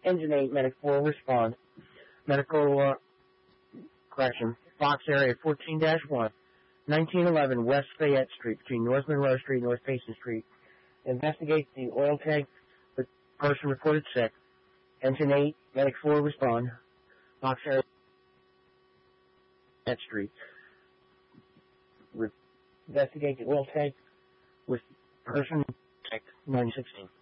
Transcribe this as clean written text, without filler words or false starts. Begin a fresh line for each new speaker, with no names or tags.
Engine 8, Medic 4 respond. Medical correction. Box area 14-1. 1911 West Fayette Street, between North Monroe Street and North Payson Street. Investigate the oil tank. The person reported sick. Engine 8, Medic 4 respond. Box area Fayette Street. Investigate the oil tank with person sick. 916.